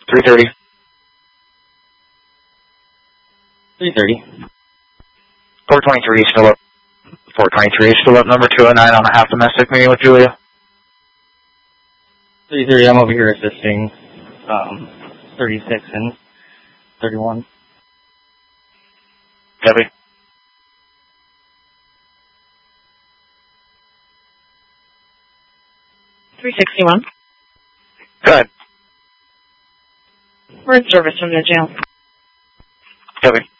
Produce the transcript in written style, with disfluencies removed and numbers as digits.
330. 330. 423 still up. 423 still up. Number 209 on a half domestic meeting with Julia. 330, I'm over here assisting 36 and 31. Copy. $361. Go ahead. We're in service from the jail. Copy.